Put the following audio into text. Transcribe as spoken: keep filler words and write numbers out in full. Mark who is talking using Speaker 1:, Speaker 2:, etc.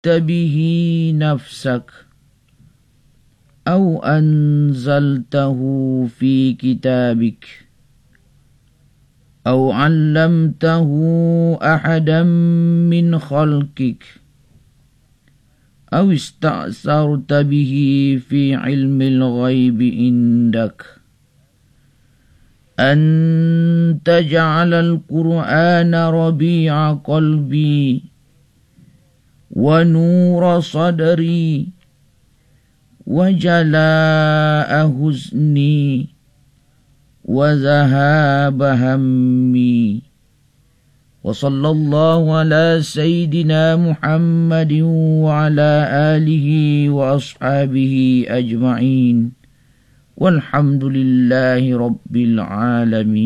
Speaker 1: به نفسك أو أنزلته في كتابك أو علمته أحدا من خلقك أو استأثرت به في علم الغيب عندك أن تجعل القرآن ربيع قلبي ونور صدري وجلاء حزني وذهاب همي. وصلى الله على سيدنا محمد وعلى آله وأصحابه أجمعين والحمد لله رب العالمين.